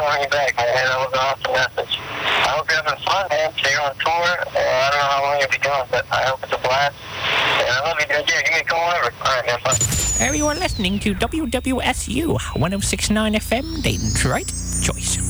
calling you back, man. That was an awesome message. I hope you're having fun, man. So you're on tour. I don't know how long you'll be doing, but I hope it's a blast. And I love you, dude. Yeah, give me a call whenever. All right, man. Bye. You are listening to WWSU 106.9 FM, Dayton's right choice.